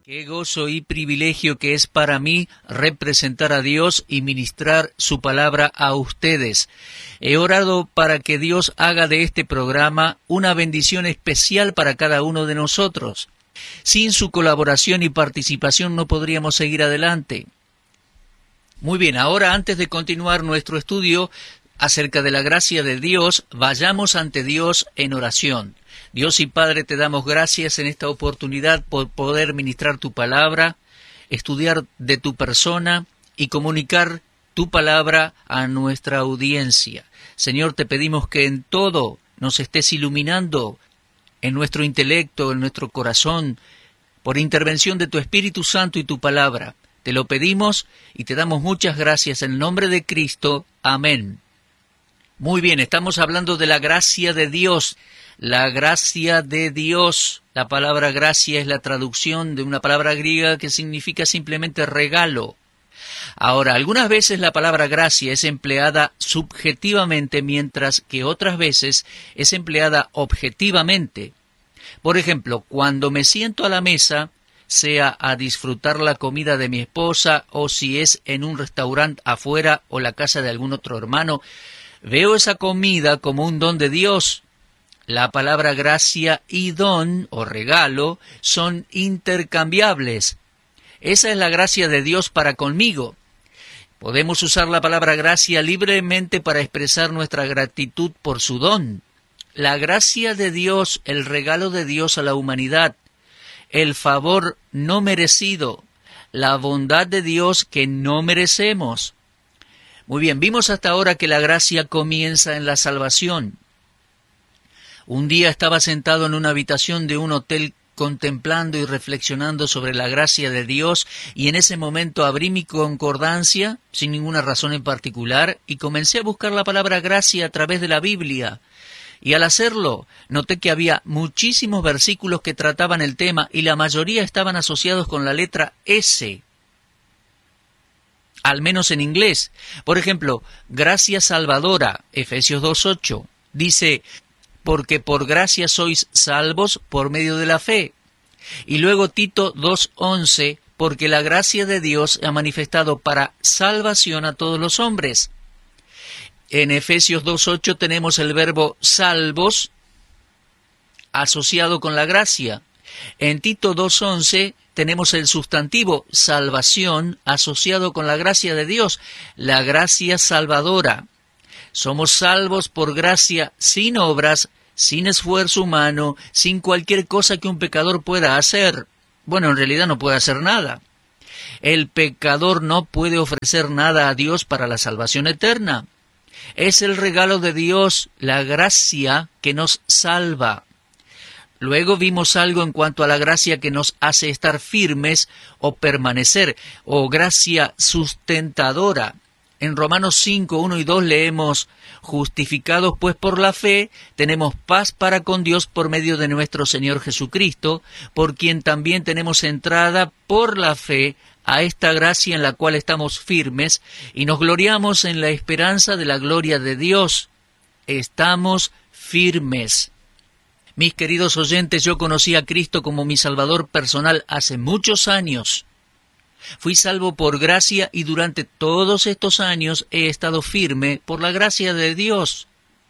Qué gozo y privilegio que es para mí representar a Dios y ministrar su palabra a ustedes. He orado para que Dios haga de este programa una bendición especial para cada uno de nosotros. Sin su colaboración y participación no podríamos seguir adelante. Muy bien, ahora antes de continuar nuestro estudio acerca de la gracia de Dios, vayamos ante Dios en oración. Dios y Padre, te damos gracias en esta oportunidad por poder ministrar tu palabra, estudiar de tu persona y comunicar tu palabra a nuestra audiencia. Señor, te pedimos que en todo nos estés iluminando, en nuestro intelecto, en nuestro corazón, por intervención de tu Espíritu Santo y tu palabra. Te lo pedimos y te damos muchas gracias en el nombre de Cristo. Amén. Muy bien, estamos hablando de la gracia de Dios. La gracia de Dios. La palabra gracia es la traducción de una palabra griega que significa simplemente regalo. Ahora, algunas veces la palabra gracia es empleada subjetivamente, mientras que otras veces es empleada objetivamente. Por ejemplo, cuando me siento a la mesa, sea a disfrutar la comida de mi esposa o si es en un restaurante afuera o la casa de algún otro hermano, veo esa comida como un don de Dios. La palabra gracia y don o regalo son intercambiables. Esa es la gracia de Dios para conmigo. Podemos usar la palabra gracia libremente para expresar nuestra gratitud por su don. La gracia de Dios, el regalo de Dios a la humanidad, el favor no merecido, la bondad de Dios que no merecemos. Muy bien, vimos hasta ahora que la gracia comienza en la salvación. Un día estaba sentado en una habitación de un hotel contemplando y reflexionando sobre la gracia de Dios, y en ese momento abrí mi concordancia, sin ninguna razón en particular, y comencé a buscar la palabra gracia a través de la Biblia. Y al hacerlo, noté que había muchísimos versículos que trataban el tema, y la mayoría estaban asociados con la letra S, al menos en inglés. Por ejemplo, gracia salvadora, Efesios 2:8, dice: porque por gracia sois salvos por medio de la fe. Y luego Tito 2:11, porque la gracia de Dios ha manifestado para salvación a todos los hombres. En Efesios 2:8 tenemos el verbo salvos asociado con la gracia. En Tito 2:11 tenemos el sustantivo salvación asociado con la gracia de Dios, la gracia salvadora. Somos salvos por gracia sin obras, sin esfuerzo humano, sin cualquier cosa que un pecador pueda hacer. Bueno, en realidad no puede hacer nada. El pecador no puede ofrecer nada a Dios para la salvación eterna. Es el regalo de Dios, la gracia que nos salva. Luego vimos algo en cuanto a la gracia que nos hace estar firmes o permanecer, o gracia sustentadora. En Romanos 5, 1 y 2 leemos: justificados pues por la fe, tenemos paz para con Dios por medio de nuestro Señor Jesucristo, por quien también tenemos entrada por la fe a esta gracia en la cual estamos firmes, y nos gloriamos en la esperanza de la gloria de Dios. Estamos firmes. Mis queridos oyentes, yo conocí a Cristo como mi Salvador personal hace muchos años. Fui salvo por gracia y durante todos estos años he estado firme por la gracia de Dios.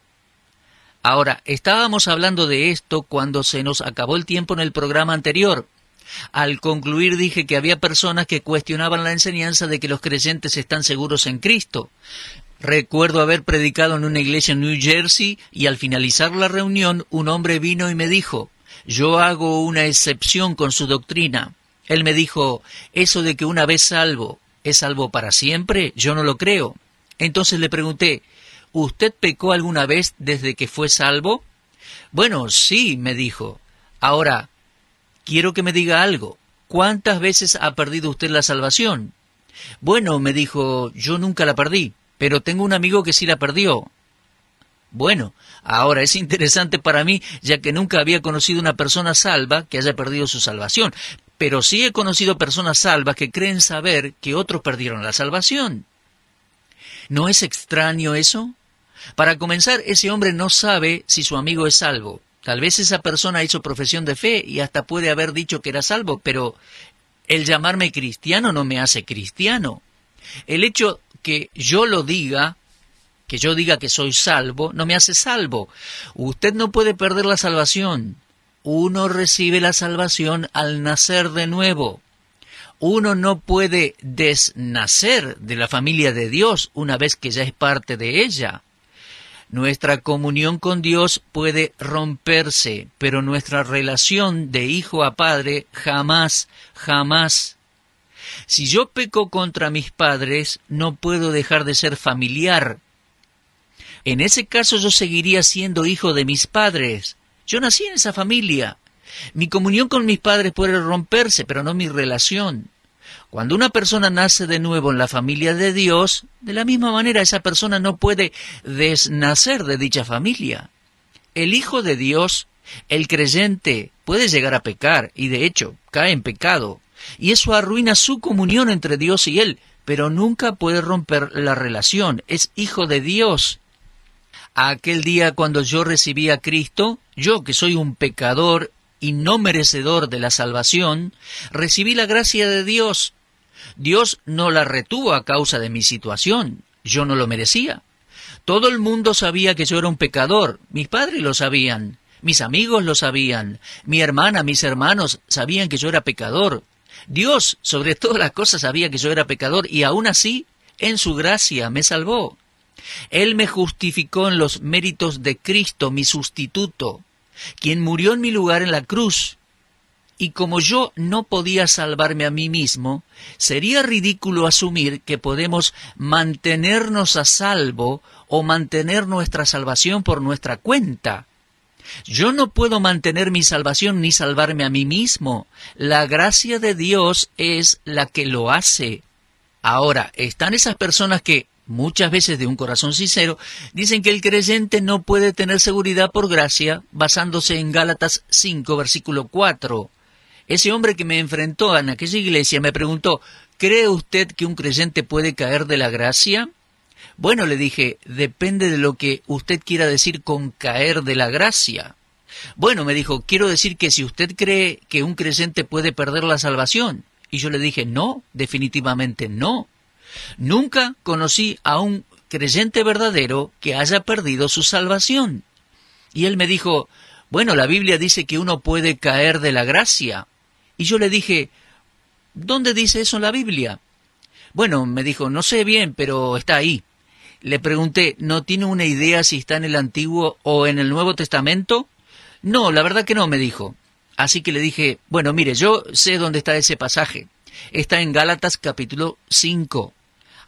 Ahora, estábamos hablando de esto cuando se nos acabó el tiempo en el programa anterior. Al concluir dije que había personas que cuestionaban la enseñanza de que los creyentes están seguros en Cristo. Recuerdo haber predicado en una iglesia en New Jersey y al finalizar la reunión un hombre vino y me dijo: yo hago una excepción con su doctrina. Él me dijo: eso de que una vez salvo, ¿es salvo para siempre? Yo no lo creo. Entonces le pregunté: ¿usted pecó alguna vez desde que fue salvo? Bueno, sí, me dijo. Ahora, quiero que me diga algo. ¿Cuántas veces ha perdido usted la salvación? Bueno, me dijo, yo nunca la perdí, pero tengo un amigo que sí la perdió. Bueno, ahora es interesante para mí, ya que nunca había conocido una persona salva que haya perdido su salvación. Pero sí he conocido personas salvas que creen saber que otros perdieron la salvación. ¿No es extraño eso? Para comenzar, ese hombre no sabe si su amigo es salvo. Tal vez esa persona hizo profesión de fe y hasta puede haber dicho que era salvo, pero El llamarme cristiano no me hace cristiano. El hecho que yo lo diga, que yo diga que soy salvo, no me hace salvo. Usted no puede perder la salvación. Uno recibe la salvación al nacer de nuevo. Uno no puede desnacer de la familia de Dios una vez que ya es parte de ella. Nuestra comunión con Dios puede romperse, pero nuestra relación de hijo a padre jamás, jamás. Si yo peco contra mis padres, no puedo dejar de ser familiar. En ese caso yo seguiría siendo hijo de mis padres. Yo nací en esa familia. Mi comunión con mis padres puede romperse, pero no mi relación. Cuando una persona nace de nuevo en la familia de Dios, de la misma manera esa persona no puede desnacer de dicha familia. El Hijo de Dios, el creyente, puede llegar a pecar, y de hecho cae en pecado, y eso arruina su comunión entre Dios y él, pero nunca puede romper la relación. Es hijo de Dios. Aquel día cuando yo recibí a Cristo, yo que soy un pecador y no merecedor de la salvación, recibí la gracia de Dios. Dios no la retuvo a causa de mi situación. Yo no lo merecía. Todo el mundo sabía que yo era un pecador. Mis padres lo sabían. Mis amigos lo sabían. Mi hermana, mis hermanos sabían que yo era pecador. Dios, sobre todas las cosas, sabía que yo era pecador y aún así, en su gracia, me salvó. Él me justificó en los méritos de Cristo, mi sustituto, quien murió en mi lugar en la cruz. Y como yo no podía salvarme a mí mismo, sería ridículo asumir que podemos mantenernos a salvo o mantener nuestra salvación por nuestra cuenta. Yo no puedo mantener mi salvación ni salvarme a mí mismo. La gracia de Dios es la que lo hace. Ahora, están esas personas que, muchas veces de un corazón sincero, dicen que el creyente no puede tener seguridad por gracia, basándose en Gálatas 5, versículo 4. Ese hombre que me enfrentó en aquella iglesia me preguntó, ¿cree usted que un creyente puede caer de la gracia? Bueno, le dije, depende de lo que usted quiera decir con caer de la gracia. Bueno, me dijo, quiero decir que si usted cree que un creyente puede perder la salvación. Y yo le dije, no, definitivamente no. Nunca conocí a un creyente verdadero que haya perdido su salvación. Y él me dijo, bueno, la Biblia dice que uno puede caer de la gracia. Y yo le dije, ¿dónde dice eso en la Biblia? Bueno, me dijo, no sé bien, pero está ahí. Le pregunté, ¿no tiene una idea si está en el Antiguo o en el Nuevo Testamento? No, la verdad que no, me dijo. Así que le dije, bueno, mire, yo sé dónde está ese pasaje. Está en Gálatas capítulo 5.